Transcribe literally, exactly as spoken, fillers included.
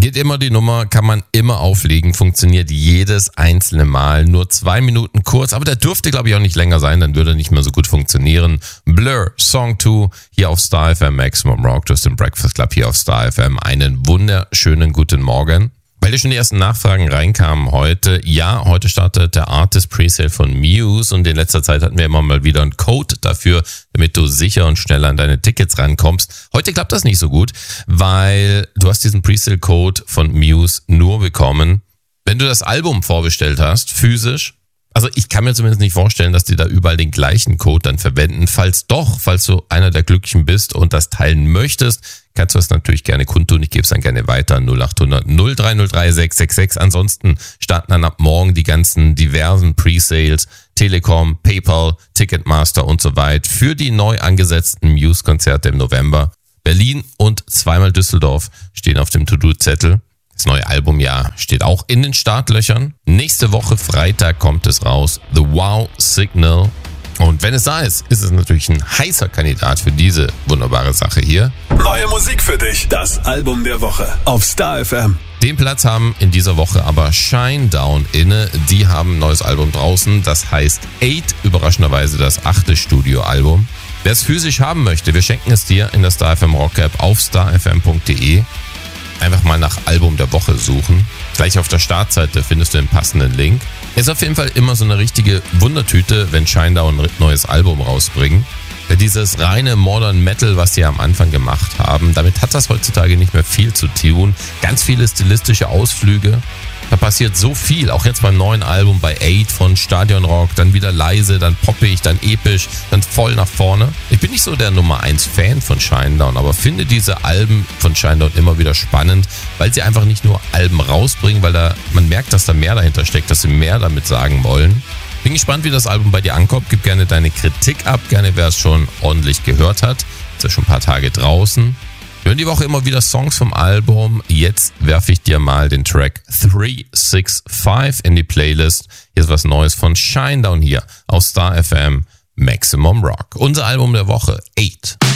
Geht immer die Nummer, kann man immer auflegen, funktioniert jedes einzelne Mal. Nur zwei Minuten kurz, aber der dürfte, glaube ich, auch nicht länger sein, dann würde er nicht mehr so gut funktionieren. Blur, Song zwei, hier auf Star F M, Maximum Rock, du hast den Breakfast Club hier auf Star F M. Einen wunderschönen guten Morgen. Weil dir schon die ersten Nachfragen reinkamen heute, ja, heute startet der Artist Presale von Muse und in letzter Zeit hatten wir immer mal wieder einen Code dafür, damit du sicher und schnell an deine Tickets rankommst. Heute klappt das nicht so gut, weil du hast diesen Presale-Code von Muse nur bekommen, wenn du das Album vorbestellt hast, physisch. Also ich kann mir zumindest nicht vorstellen, dass die da überall den gleichen Code dann verwenden. Falls doch, falls du einer der Glücklichen bist und das teilen möchtest, kannst du das natürlich gerne kundtun. Ich gebe es dann gerne weiter. null acht hundert null drei null drei sechs sechs sechs. Ansonsten starten dann ab morgen die ganzen diversen Presales, Telekom, PayPal, Ticketmaster und so weiter für die neu angesetzten Muse-Konzerte im November. Berlin und zweimal Düsseldorf stehen auf dem To-Do-Zettel. Das neue Albumjahr steht auch in den Startlöchern. Nächste Woche Freitag kommt es raus. The Wow Signal. Und wenn es da ist, ist es natürlich ein heißer Kandidat für diese wunderbare Sache hier. Neue Musik für dich. Das Album der Woche auf Star F M. Den Platz haben in dieser Woche aber Shinedown inne. Die haben ein neues Album draußen. Das heißt Eight. Überraschenderweise das achte Studioalbum. Wer es physisch haben möchte, wir schenken es dir in der Star F M Rock App auf star f m punkt d e. Einfach mal nach Album der Woche suchen. Gleich auf der Startseite findest du den passenden Link. Ist auf jeden Fall immer so eine richtige Wundertüte, wenn Shinedown ein neues Album rausbringen. Dieses reine Modern Metal, was sie am Anfang gemacht haben, damit hat das heutzutage nicht mehr viel zu tun. Ganz viele stilistische Ausflüge. Da passiert so viel, auch jetzt beim neuen Album bei Eight von Stadionrock, dann wieder leise, dann poppig, dann episch, dann voll nach vorne. Ich bin nicht so der Nummer eins Fan von Shinedown, aber finde diese Alben von Shinedown immer wieder spannend, weil sie einfach nicht nur Alben rausbringen, weil da man merkt, dass da mehr dahinter steckt, dass sie mehr damit sagen wollen. Bin gespannt, wie das Album bei dir ankommt. Gib gerne deine Kritik ab, gerne wer es schon ordentlich gehört hat. Ist ja schon ein paar Tage draußen. Wir hören die Woche immer wieder Songs vom Album. Jetzt werfe ich dir mal den Track drei sechs fünf in die Playlist. Hier ist was Neues von Shinedown hier auf Star F M Maximum Rock. Unser Album der Woche, Eight.